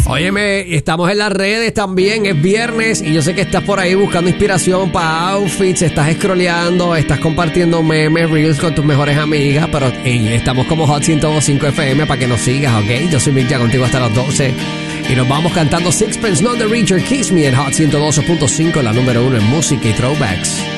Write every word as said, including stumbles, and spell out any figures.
Óyeme, estamos en las redes también, es viernes y yo sé que estás por ahí buscando inspiración para outfits, estás scrolleando, estás compartiendo memes, reels con tus mejores amigas, pero hey, estamos como Hot ciento dos punto cinco F M para que nos sigas, ¿ok? Yo soy Mick, ya contigo hasta las doce y nos vamos cantando Sixpence None the Richer, Kiss Me en Hot ciento dos punto cinco, la número uno en música y throwbacks.